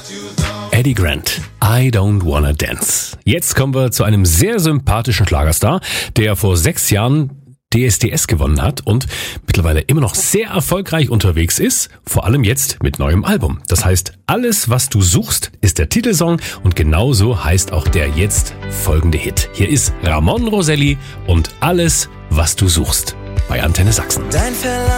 Eddie Grant, I Don't Wanna Dance. Jetzt kommen wir zu einem sehr sympathischen Schlagerstar, der vor 6 Jahren DSDS gewonnen hat und mittlerweile immer noch sehr erfolgreich unterwegs ist, vor allem jetzt mit neuem Album. Das heißt, Alles, was du suchst, ist der Titelsong und genauso heißt auch der jetzt folgende Hit. Hier ist Ramon Roselli und Alles, was du suchst bei Antenne Sachsen.